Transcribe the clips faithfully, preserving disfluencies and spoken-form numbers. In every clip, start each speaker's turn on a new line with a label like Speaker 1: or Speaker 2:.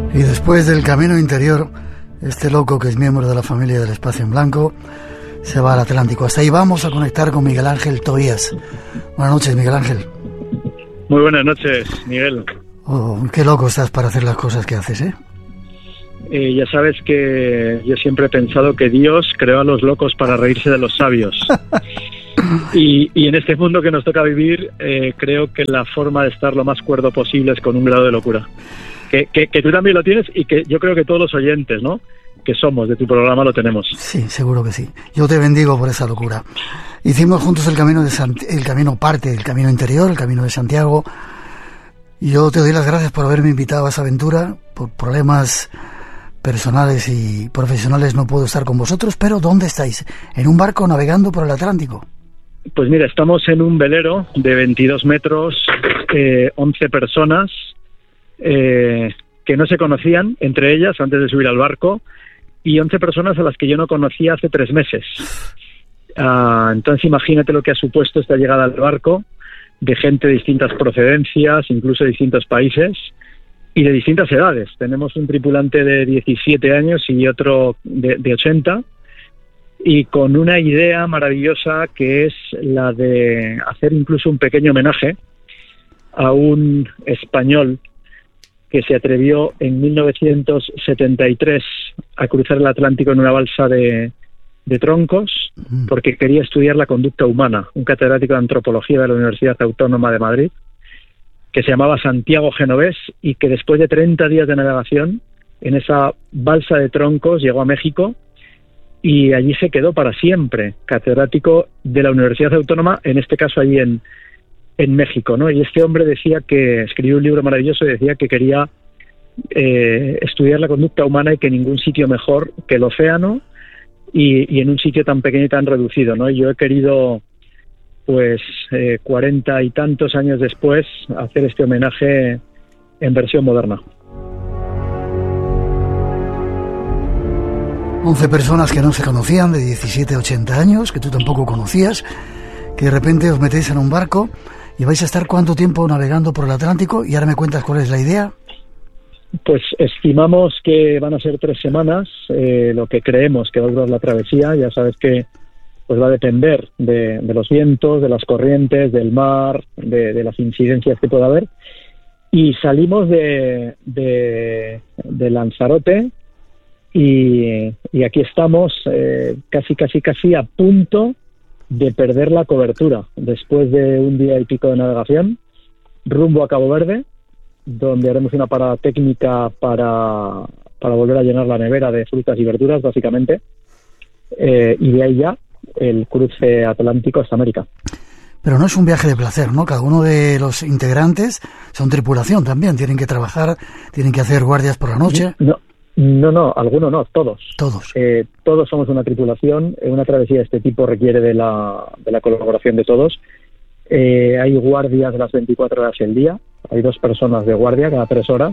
Speaker 1: Y después del camino interior, este loco que es miembro de la familia del Espacio en Blanco se va al Atlántico. Hasta ahí vamos a conectar con Miguel Ángel Tobías. Buenas noches, Miguel Ángel.
Speaker 2: Muy buenas noches, Miguel.
Speaker 1: Oh, qué loco estás para hacer las cosas que haces, ¿eh?
Speaker 2: Eh, ya sabes que yo siempre he pensado que Dios creó a los locos para reírse de los sabios. y, y en este mundo que nos toca vivir, eh, creo que la forma de estar lo más cuerdo posible es con un grado de locura. Que, que, que tú también lo tienes y que yo creo que todos los oyentes, ¿no?, que somos de tu programa lo tenemos.
Speaker 1: Sí, seguro que sí. Yo te bendigo por esa locura. Hicimos juntos el camino de Sant- el camino parte del camino interior, el camino de Santiago. Y yo te doy las gracias por haberme invitado a esa aventura. Por problemas personales y profesionales no puedo estar con vosotros, pero ¿dónde estáis? ¿En un barco navegando por el Atlántico?
Speaker 2: Pues mira, estamos en un velero de veintidós metros, eh, once personas, eh, que no se conocían entre ellas antes de subir al barco, y once personas a las que yo no conocía hace tres meses. Uh, entonces imagínate lo que ha supuesto esta llegada al barco, de gente de distintas procedencias, incluso de distintos países, y de distintas edades. Tenemos un tripulante de diecisiete años y otro de, de ochenta, y con una idea maravillosa que es la de hacer incluso un pequeño homenaje a un español que se atrevió en mil novecientos setenta y tres a cruzar el Atlántico en una balsa de, de troncos, porque quería estudiar la conducta humana, un catedrático de antropología de la Universidad Autónoma de Madrid, que se llamaba Santiago Genovés, y que después de treinta días de navegación en esa balsa de troncos llegó a México y allí se quedó para siempre, catedrático de la Universidad Autónoma, en este caso allí en en México, ¿no? Y este hombre decía que, escribió un libro maravilloso y decía que quería eh, estudiar la conducta humana y que ningún sitio mejor que el océano y, y en un sitio tan pequeño y tan reducido, ¿no? Y yo he querido, pues, eh, cuarenta y tantos años después, hacer este homenaje en versión moderna.
Speaker 1: once personas que no se conocían, de diecisiete a ochenta años, que tú tampoco conocías, que de repente os metéis en un barco. ¿Y vais a estar cuánto tiempo navegando por el Atlántico? Y ahora me cuentas cuál es la idea.
Speaker 2: Pues estimamos que van a ser tres semanas, eh, lo que creemos que va a durar la travesía. Ya sabes que pues va a depender de, de los vientos, de las corrientes, del mar, de, de las incidencias que pueda haber. Y salimos de, de, de Lanzarote y, y aquí estamos eh, casi, casi, casi a punto de perder la cobertura después de un día y pico de navegación, rumbo a Cabo Verde, donde haremos una parada técnica para, para volver a llenar la nevera de frutas y verduras, básicamente, eh, y de ahí ya el cruce atlántico hasta América.
Speaker 1: Pero no es un viaje de placer, ¿no? Cada uno de los integrantes son tripulación también, tienen que trabajar, tienen que hacer guardias por la noche.
Speaker 2: No. No, no, alguno no, todos.
Speaker 1: Todos.
Speaker 2: Eh, todos somos una tripulación. Una travesía de este tipo requiere de la, de la colaboración de todos. Eh, hay guardias de las veinticuatro horas del día. Hay dos personas de guardia cada tres horas.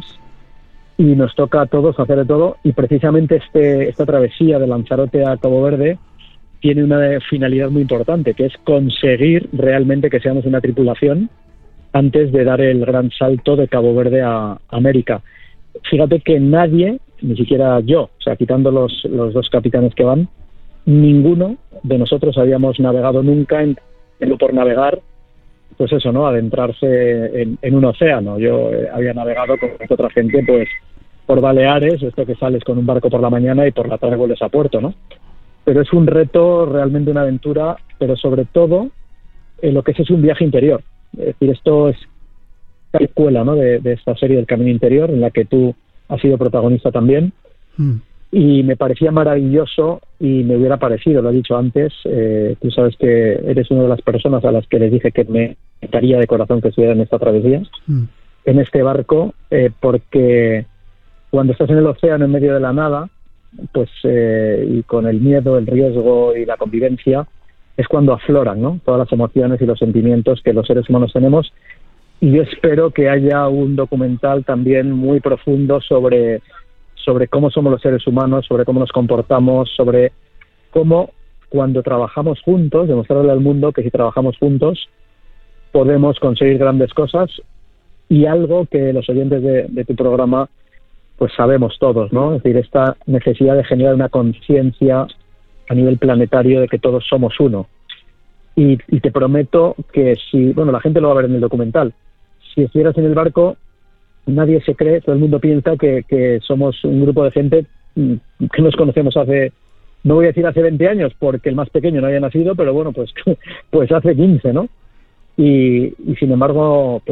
Speaker 2: Y nos toca a todos hacer de todo. Y precisamente este, esta travesía de Lanzarote a Cabo Verde tiene una finalidad muy importante, que es conseguir realmente que seamos una tripulación antes de dar el gran salto de Cabo Verde a América. Fíjate que nadie, ni siquiera yo, o sea, quitando los, los dos capitanes que van, ninguno de nosotros habíamos navegado nunca en, en por navegar, pues eso, ¿no? Adentrarse en, en un océano. Yo eh, había navegado con otra gente, pues, por Baleares, esto que sales con un barco por la mañana y por la tarde vuelves a puerto, ¿no? Pero es un reto, realmente una aventura, pero sobre todo, eh, lo que es es un viaje interior. Es decir, esto es la escuela, ¿no?, de, de esta serie del Camino Interior, en la que tú has sido protagonista también. Mm. Y me parecía maravilloso y me hubiera parecido, lo he dicho antes, eh, tú sabes que eres una de las personas a las que les dije que me encantaría de corazón que estuviera en esta travesía, mm. en este barco, eh, porque cuando estás en el océano en medio de la nada, pues eh, y con el miedo, el riesgo y la convivencia, es cuando afloran, ¿no?, todas las emociones y los sentimientos que los seres humanos tenemos. Y yo espero que haya un documental también muy profundo sobre, sobre cómo somos los seres humanos, sobre cómo nos comportamos, sobre cómo cuando trabajamos juntos, demostrarle al mundo que si trabajamos juntos podemos conseguir grandes cosas, y algo que los oyentes de, de tu programa pues sabemos todos, ¿no? Es decir, esta necesidad de generar una conciencia a nivel planetario de que todos somos uno. Y, y te prometo que si, bueno, la gente lo va a ver en el documental, si estuvieras en el barco, nadie se cree, todo el mundo piensa que, que somos un grupo de gente que nos conocemos hace, no voy a decir hace veinte años, porque el más pequeño no haya nacido, pero bueno, pues, pues hace quince, ¿no? Y, y sin embargo,